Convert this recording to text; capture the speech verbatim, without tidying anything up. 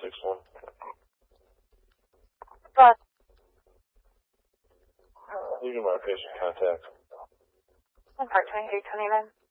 six one. But... Leaving my patient contact. one part twenty-three twenty-nine.